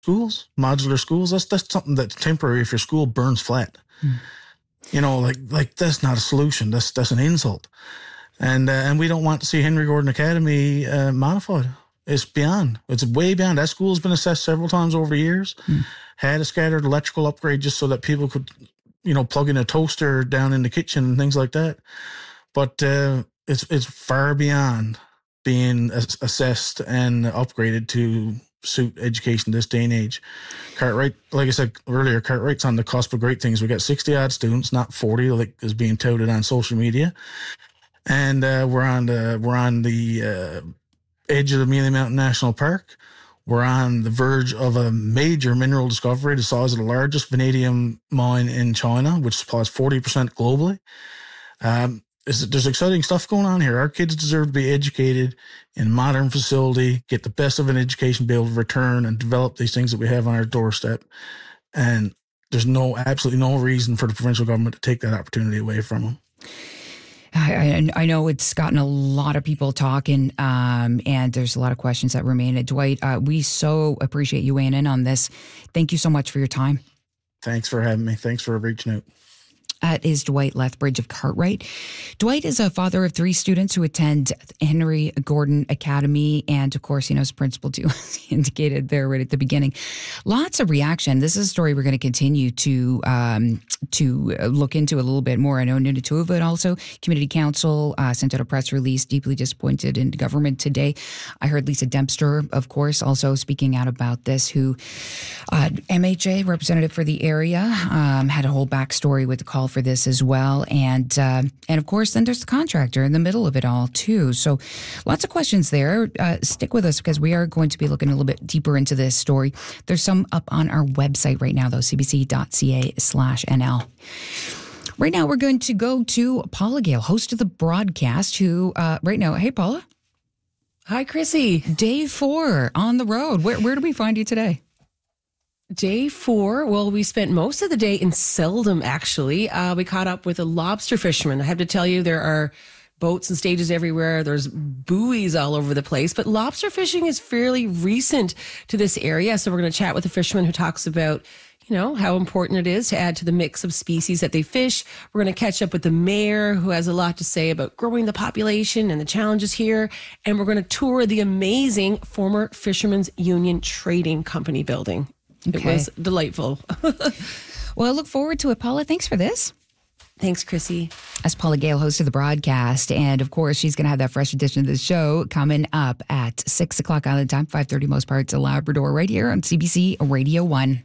schools, modular schools. That's something that's temporary if your school burns flat. Like that's not a solution. That's an insult. And we don't want to see Henry Gordon Academy modified. It's way beyond. That school's been assessed several times over the years. Had a scattered electrical upgrade just so that people could, plug in a toaster down in the kitchen and things like that. But it's far beyond being assessed and upgraded to suit education this day and age. Cartwright, like I said earlier, Cartwright's on the cusp of great things. We got 60 odd students, not 40 like is being touted on social media. And we're on the edge of the Mealy Mountain National Park. We're on the verge of a major mineral discovery, the size of the largest vanadium mine in China, which supplies 40% globally. There's exciting stuff going on here. Our kids deserve to be educated in a modern facility, get the best of an education, be able to return and develop these things that we have on our doorstep. And there's absolutely no reason for the provincial government to take that opportunity away from them. I know it's gotten a lot of people talking, and there's a lot of questions that remain. Dwight, we so appreciate you weighing in on this. Thank you so much for your time. Thanks for having me. Thanks for reaching out. That is Dwight Lethbridge of Cartwright. Dwight is a father of 3 students who attend Henry Gordon Academy. And of course, as principal too indicated there right at the beginning, lots of reaction. This is a story we're going to continue to look into a little bit more. I know Nunatua also, Community Council, sent out a press release, deeply disappointed in government today. I heard Lisa Dempster, of course, also speaking out about this, who MHA representative for the area, had a whole backstory with the call for this as well. And of course, then there's the contractor in the middle of it all too. So lots of questions there. Stick with us because we are going to be looking a little bit deeper into this story. There's some up on our website right now, though, cbc.ca/NL. Right now, we're going to go to Paula Gale, host of the broadcast, who right now, hey, Paula. Hi, Chrissy. Day 4 on the road. Where do we find you today? Day 4, well, we spent most of the day in Seldom, actually. We caught up with a lobster fisherman. I have to tell you, there are boats and stages everywhere. There's buoys all over the place. But lobster fishing is fairly recent to this area. So we're going to chat with a fisherman who talks about, how important it is to add to the mix of species that they fish. We're going to catch up with the mayor, who has a lot to say about growing the population and the challenges here. And we're going to tour the amazing former Fishermen's Union Trading Company building. Okay. It was delightful. Well, I look forward to it, Paula. Thanks for this. Thanks, Chrissy. That's Paula Gale, host of the broadcast. And of course, she's going to have that fresh edition of the show coming up at 6 o'clock Island time, 5:30 most parts of Labrador, right here on CBC Radio 1.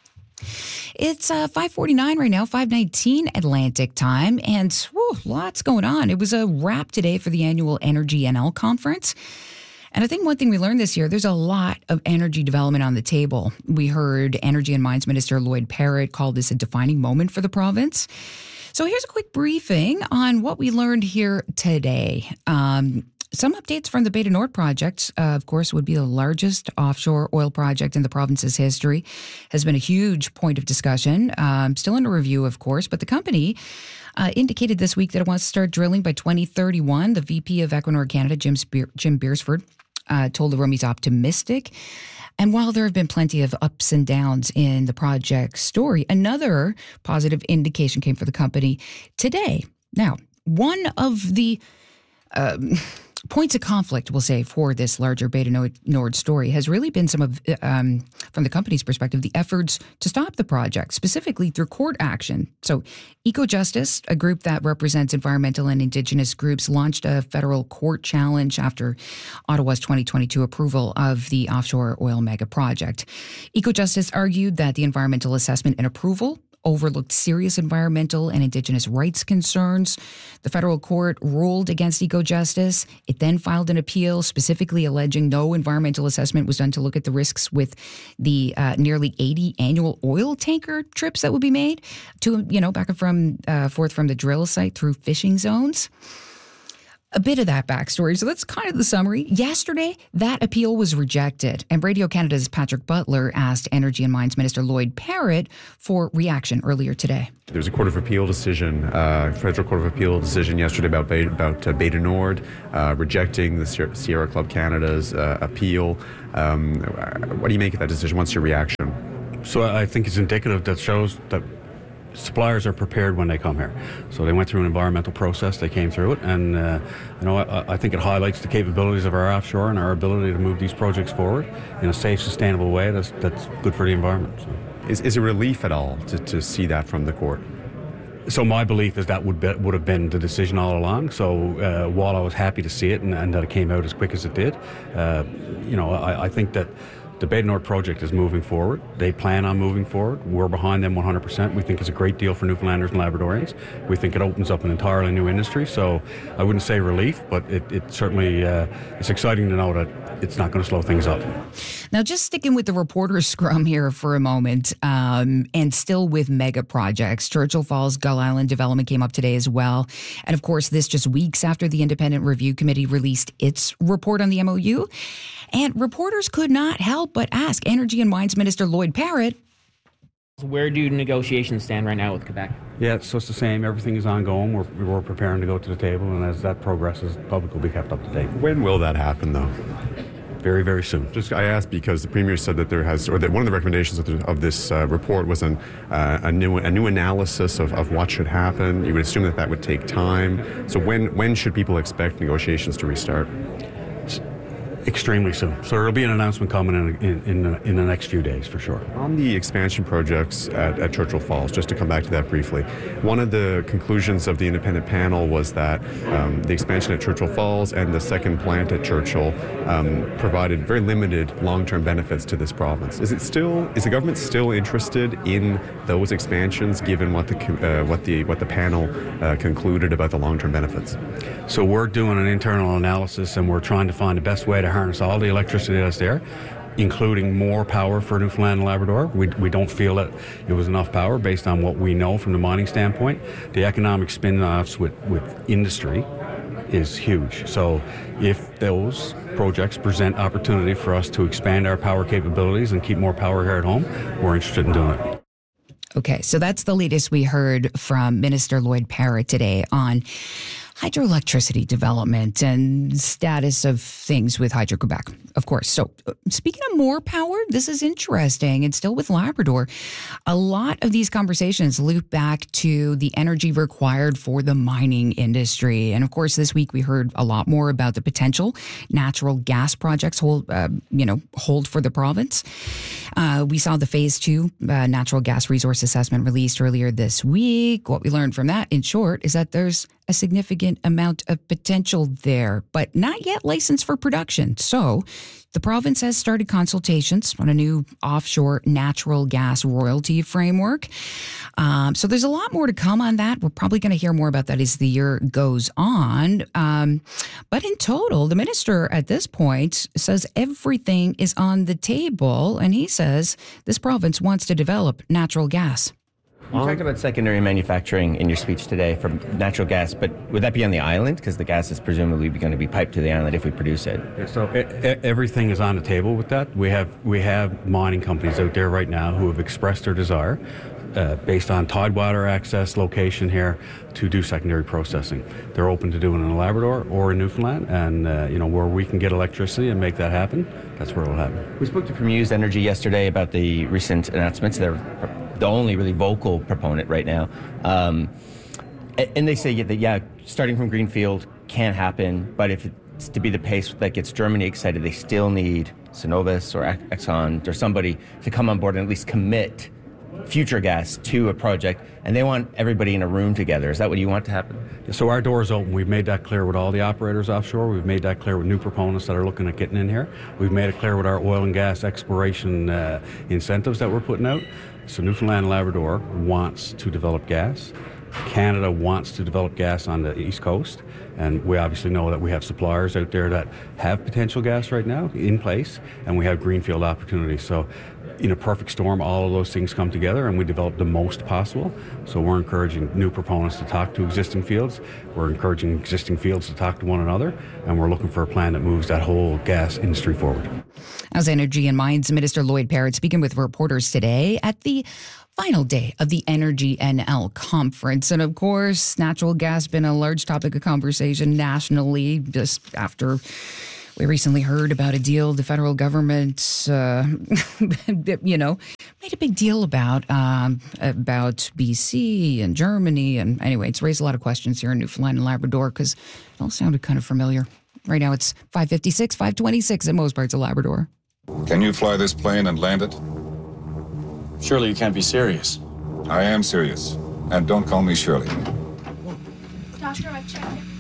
It's 5:49 right now, 5:19 Atlantic time, and lots going on. It was a wrap today for the annual Energy NL conference. And I think one thing we learned this year, there's a lot of energy development on the table. We heard Energy and Mines Minister Lloyd Parrott call this a defining moment for the province. So here's a quick briefing on what we learned here today. Some updates from the Bay du Nord project, of course, would be the largest offshore oil project in the province's history. Has been a huge point of discussion. Still under review, of course, but the company indicated this week that it wants to start drilling by 2031. The VP of Equinor Canada, Jim Beersford, told the room he's optimistic. And while there have been plenty of ups and downs in the project story, another positive indication came for the company today. Now, one of the points of conflict, we'll say, for this larger Bay du Nord story has really been some of, from the company's perspective, the efforts to stop the project, specifically through court action. So EcoJustice, a group that represents environmental and Indigenous groups, launched a federal court challenge after Ottawa's 2022 approval of the offshore oil mega project. EcoJustice argued that the environmental assessment and approval overlooked serious environmental and Indigenous rights concerns. The federal court ruled against EcoJustice. It then filed an appeal specifically alleging no environmental assessment was done to look at the risks with the nearly 80 annual oil tanker trips that would be made to, back and forth from the drill site through fishing zones. a bit of that backstory. So that's kind of the summary. Yesterday, that appeal was rejected, and Radio Canada's Patrick Butler asked Energy and Mines Minister Lloyd Parrott for reaction earlier today. There's a Court of Appeal decision, Federal Court of Appeal decision yesterday about Beta Nord, rejecting the Sierra Club Canada's appeal. What do you make of that decision? What's your reaction? So I think it's indicative that shows that suppliers are prepared when they come here. So they went through an environmental process, they came through it, and I think it highlights the capabilities of our offshore and our ability to move these projects forward in a safe, sustainable way that's good for the environment. So. Is it relief at all to see that from the court? So my belief is that would have been the decision all along. So while I was happy to see it and that it came out as quick as it did, I think that the Beta Nord project is moving forward. They plan on moving forward. We're behind them 100%. We think it's a great deal for Newfoundlanders and Labradorians. We think it opens up an entirely new industry. So I wouldn't say relief, but it certainly it's exciting to know that it's not going to slow things up. Now, just sticking with the reporter's scrum here for a moment, and still with mega projects, Churchill Falls Gull Island development came up today as well. And of course, this just weeks after the Independent Review Committee released its report on the MOU. And reporters could not help but ask Energy and Mines Minister Lloyd Parrott, where do negotiations stand right now with Quebec? Yeah, so it's the same. Everything is ongoing. We're preparing to go to the table, and as that progresses, the public will be kept up to date. When will that happen, though? Very, very soon. I asked because the Premier said that that one of the recommendations of this report was a new analysis of what should happen. You would assume that would take time. So when should people expect negotiations to restart? Extremely soon. So there'll be an announcement coming in the next few days for sure. On the expansion projects at Churchill Falls, just to come back to that briefly, one of the conclusions of the independent panel was that the expansion at Churchill Falls and the second plant at Churchill provided very limited long-term benefits to this province. Is the government still interested in those expansions, given what the panel concluded about the long-term benefits? So we're doing an internal analysis, and we're trying to find the best way to harness all the electricity that's there, including more power for Newfoundland and Labrador. We don't feel that it was enough power based on what we know from the mining standpoint. The economic spin-offs with industry is huge. So if those projects present opportunity for us to expand our power capabilities and keep more power here at home, we're interested in doing it. Okay, so that's the latest we heard from Minister Lloyd Parrott today on hydroelectricity development and status of things with Hydro-Quebec, of course. So speaking of more power, this is interesting. And still with Labrador, a lot of these conversations loop back to the energy required for the mining industry. And of course, this week we heard a lot more about the potential natural gas projects hold for the province. We saw the Phase 2 natural gas resource assessment released earlier this week. What we learned from that, in short, is that there's a significant amount of potential there, but not yet licensed for production. So the province has started consultations on a new offshore natural gas royalty framework. So there's a lot more to come on that. We're probably going to hear more about that as the year goes on. But in total, the minister at this point says everything is on the table, and he says this province wants to develop natural gas. You talked about secondary manufacturing in your speech today from natural gas, but would that be on the island? Because the gas is presumably going to be piped to the island if we produce it. Yeah, so everything is on the table with that. We have mining companies out there right now who have expressed their desire, based on tidewater access, location here, to do secondary processing. They're open to doing it in Labrador or in Newfoundland, and where we can get electricity and make that happen, that's where it'll happen. We spoke to Fumuse Energy yesterday about the recent announcements. They're the only really vocal proponent right now. And they say that, starting from Greenfield can happen, but if it's to be the pace that gets Germany excited, they still need Cenovus or Exxon or somebody to come on board and at least commit future gas to a project, and they want everybody in a room together. Is that what you want to happen? So our door is open. We've made that clear with all the operators offshore. We've made that clear with new proponents that are looking at getting in here. We've made it clear with our oil and gas exploration incentives that we're putting out. So Newfoundland and Labrador wants to develop gas. Canada wants to develop gas on the East Coast, and we obviously know that we have suppliers out there that have potential gas right now in place, and we have greenfield opportunities. So in a perfect storm, all of those things come together and we develop the most possible. So we're encouraging new proponents to talk to existing fields. We're encouraging existing fields to talk to one another. And we're looking for a plan that moves that whole gas industry forward. As Energy and Mines Minister Lloyd Parrott speaking with reporters today at the final day of the Energy NL conference. And of course, natural gas been a large topic of conversation nationally just after we recently heard about a deal the federal government, made a big deal about BC and Germany. And anyway, it's raised a lot of questions here in Newfoundland and Labrador because it all sounded kind of familiar. Right now it's 5:56, 5:26 in most parts of Labrador. Can you fly this plane and land it? Surely you can't be serious. I am serious. And don't call me Shirley. Doctor, I've checked.